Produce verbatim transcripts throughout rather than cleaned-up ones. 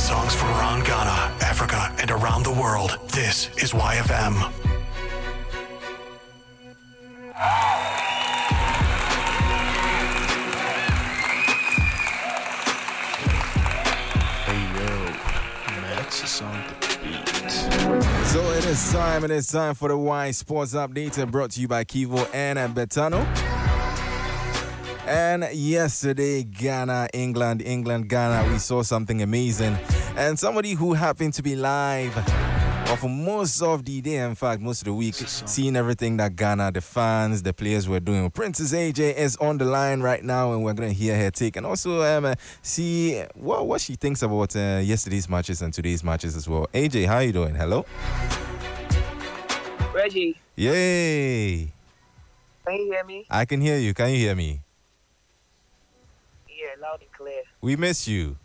songs from around Ghana, Africa, and around the world. This is Y F M. So it is time, it is time for the Y Sports Update brought to you by Kivo and Betano. And yesterday, Ghana, England, England, Ghana, we saw something amazing. And somebody who happened to be live or for most of the day, in fact, most of the week, seeing everything that Ghana, the fans, the players were doing. Princess A J is on the line right now, and we're going to hear her take and also um, uh, see what, what she thinks about uh, yesterday's matches and today's matches as well. A J, how are you doing? Hello? Reggie. Yay! Can you hear me? I can hear you. Can you hear me? Yeah, loud and clear. We miss you.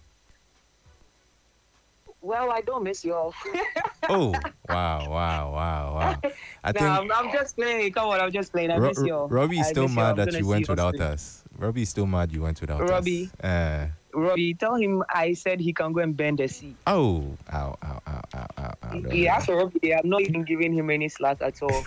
Well, I don't miss you all. Oh, wow, wow, wow, wow. I no, think I'm, I'm just playing. Come on, I'm just playing. I Ro- miss you all. Robbie's I still miss mad you. that you went you without soon. us. Robbie's still mad you went without Robbie. us. Uh, Robbie, tell him I said he can go and bend the sea. oh, ow, ow, ow, ow, ow, ow. Yeah, for Robbie, I'm not even giving him any slack at all.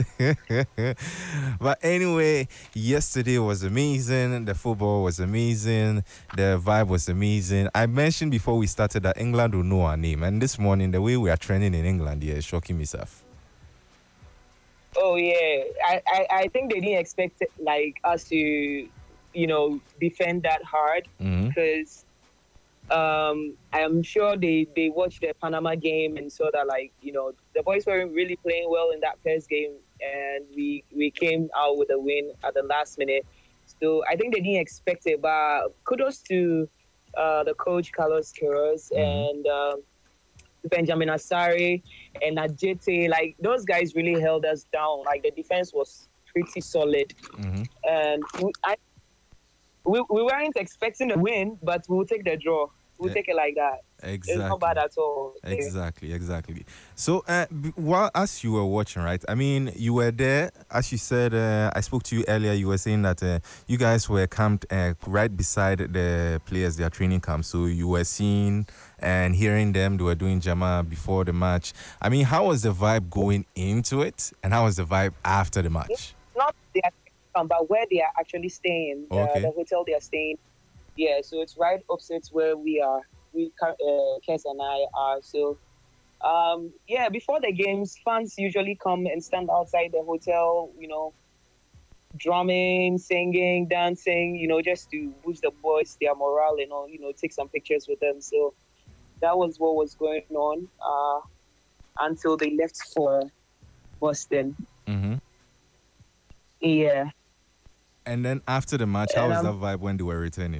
But anyway, yesterday was amazing. The football was amazing. The vibe was amazing. I mentioned before we started that England will know our name. And this morning, the way we are trending in England here is shocking myself. Oh, yeah. I, I, I think they didn't expect like us to, you know, defend that hard Mm-hmm. because um, I'm sure they, they watched the Panama game and saw that, like, you know, the boys weren't really playing well in that first game, and we we came out with a win at the last minute. So I think they didn't expect it, but kudos to uh, the coach, Carlos Queiroz, Mm-hmm. and um, Benjamin Asare and Ajete. Like, those guys really held us down. Like, the defense was pretty solid. Mm-hmm. And we, I, we, we weren't expecting a win, but we'll take the draw. We'll Yeah. take it like that. Exactly. It's not bad at all. Exactly, exactly. So, uh, b- while as you were watching, right? I mean, you were there. As you said, uh, I spoke to you earlier. You were saying that uh, you guys were camped uh, right beside the players, their training camp. So you were seeing and hearing them. They were doing Jama before the match. I mean, how was the vibe going into it, and how was the vibe after the match? Not their camp, but where they are actually staying. Uh, Okay. the hotel they are staying. Yeah, so it's right opposite where we are. We, uh, Kes and I are. So, um, yeah, before the games, fans usually come and stand outside the hotel, you know, drumming, singing, dancing, you know, just to boost the boys, their morale, and all, you know, take some pictures with them. So that was what was going on uh, until they left for Boston. Mm-hmm. Yeah. And then after the match, how And, was um, that vibe when they were returning?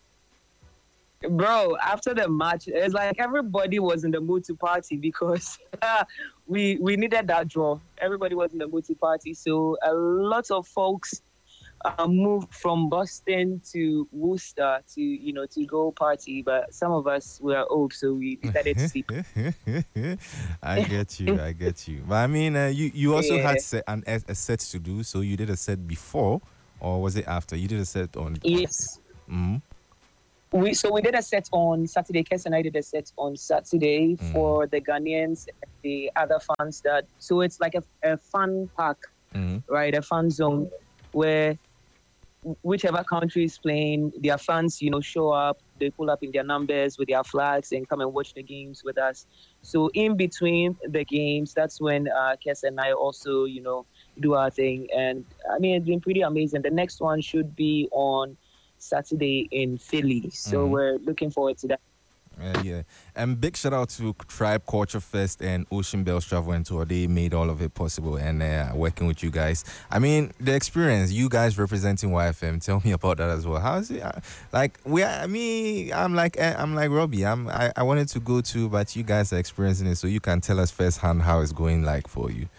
Bro, after the match, it's like everybody was in the mood to party because we we needed that draw. Everybody was in the mood to party. So a lot of folks uh, moved from Boston to Worcester to, you know, to go party. But some of us were old, so we decided to sleep. I get you, I get you. But I mean, uh, you, you also Yeah. had set, an, a set to do, so you did a set before, or was it after? You did a set on... Yes. Mm-hmm. We so we did a set on Saturday. Kes and I did a set on Saturday Mm. for the Ghanaians and the other fans that. So it's like a, a fun park, Mm-hmm. right? A fun zone where whichever country is playing, their fans, you know, show up. They pull up in their numbers with their flags and come and watch the games with us. So in between the games, that's when uh, Kes and I also, you know, do our thing. And I mean, it's been pretty amazing. The next one should be on Saturday in Philly. So Mhm. we're looking forward to that. Uh, yeah. And big shout out to Tribe Culture Fest and Ocean Bells Travel and Tour. They made all of it possible, and uh, working with you guys. I mean, the experience, you guys representing Y F M. Tell me about that as well. How's it? Uh, like we, I mean, I'm like, eh, I'm like Robbie. I'm, I, I wanted to go to, but you guys are experiencing it, so you can tell us firsthand how it's going like for you.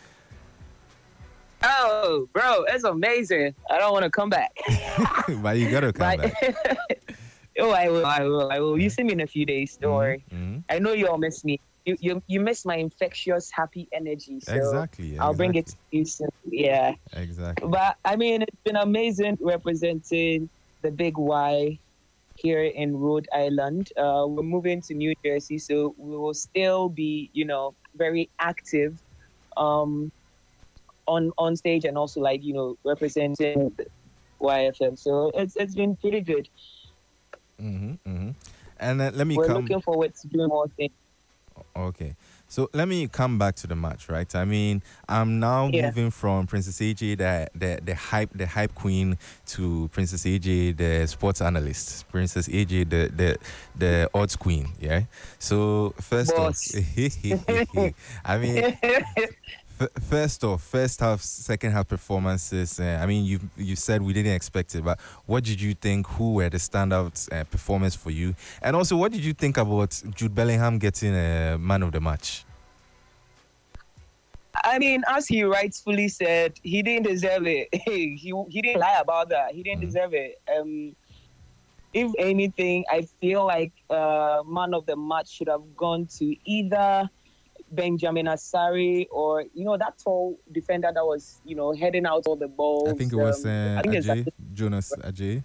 Oh, bro, it's amazing. I don't want to come back. But you gotta come But- back. oh, I will, I will, I will. You see me in a few days. Don't worry. Mhm. I know you all miss me. You, you, you miss my infectious, happy energy. So Exactly. I'll bring it exactly. to you soon. Yeah. Exactly. But I mean, it's been amazing representing the big Y here in Rhode Island. Uh, we're moving to New Jersey, so we will still be, you know, very active um, on on stage and also like you know representing Y F M. So it's it's been pretty good. Mm-hmm, mm-hmm. And uh, let me We're come. looking forward to doing more things. Okay. So let me come back to the match, right? I mean, I'm now Yeah. moving from Princess A J, the, the the hype the hype queen, to Princess A J, the sports analyst. Princess A J, the the the odds queen. Yeah. So first Boss. off, I mean, f- first off, first half, second half performances. Uh, I mean, you you said we didn't expect it, but what did you think? Who were the standout uh, performers for you? And also, what did you think about Jude Bellingham getting a uh, man of the match? I mean, as he rightfully said, he didn't deserve it. he he didn't lie about that. He didn't Mm. deserve it. Um, if anything, I feel like uh, man of the match should have gone to either Benjamin Asari or you know that tall defender that was you know heading out all the balls. I think it was um, uh, I think it's Ajay, Jonas Ajay.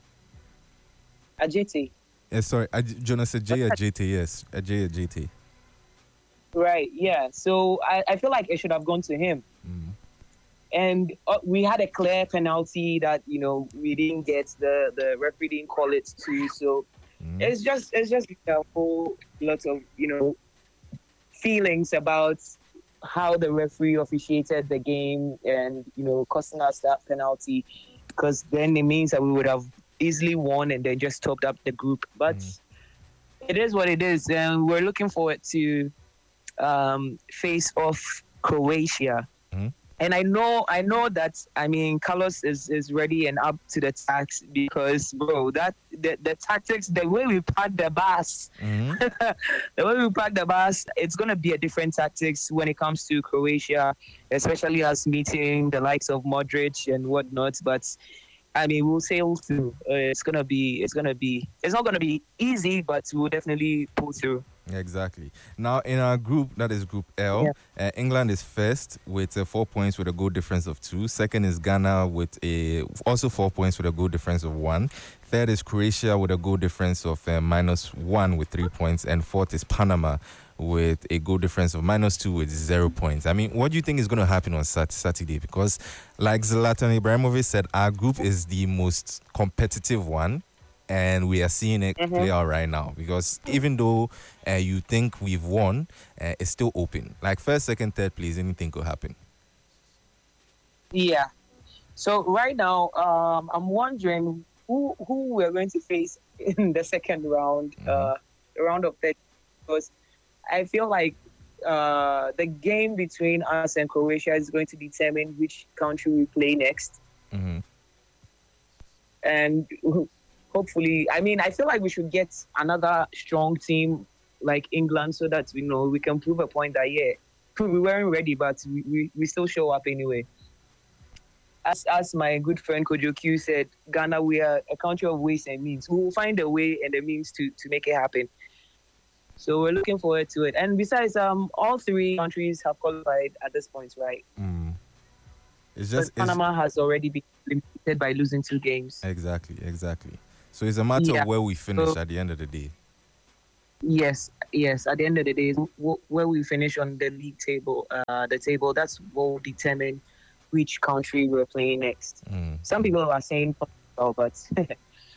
Ajiti. Uh, sorry, Aj- Jonas Ajay Ajay. Yes, Ajay Ajay. Right, yeah. So I, I feel like it should have gone to him. Mm. And uh, we had a clear penalty that, you know, we didn't get. The, the referee didn't call it too. So Mm. it's just it's just a whole lot of, you know, feelings about how the referee officiated the game and, you know, costing us that penalty. Because then it means that we would have easily won and then just topped up the group. But Mm. it is what it is. And we're looking forward to um, face off Croatia. Mhm. And I know, I know that. I mean, Carlos is, is ready and up to the task because, bro, that the, the tactics, the way we pack the bus, Mhm. the way we pack the bus, it's gonna be a different tactics when it comes to Croatia, especially us meeting the likes of Modric and whatnot. But I mean, we'll sail through. Uh, it's gonna be, it's gonna be, it's not gonna be easy, but we'll definitely pull through. Exactly. Now, in our group, that is Group L, Yeah. uh, England is first with uh, four points with a goal difference of two. Second is Ghana with a also four points with a goal difference of one. Third is Croatia with a goal difference of uh, minus one with three points. And fourth is Panama with a goal difference of minus two with zero points. I mean, what do you think is going to happen on sat- Saturday? Because, like Zlatan Ibrahimovic said, our group is the most competitive one. And we are seeing it Mhm. play out right now because even though uh, you think we've won, uh, it's still open. Like first, second, third place, anything could happen. Yeah. So right now, um, I'm wondering who who we're going to face in the second round, uh, the round of thirty, because I feel like uh, the game between us and Croatia is going to determine which country we play next, Mm-hmm. and hopefully, I mean, I feel like we should get another strong team like England so that we know we can prove a point that yeah, we weren't ready, but we, we, we still show up anyway. As as my good friend Kojo Q said, Ghana, we are a country of ways and means. We will find a way and a means to, to make it happen. So we're looking forward to it. And besides, um, all three countries have qualified at this point, right? Mm. It's But just it's, Panama has already been eliminated by losing two games. exactly, exactly. So it's a matter Yeah. of where we finish So- at the end of the day. Yes, yes. At the end of the day, wh- where we finish on the league table, uh, the table, that's what will determine which country we're playing next. Mm. Some people are saying Portugal, but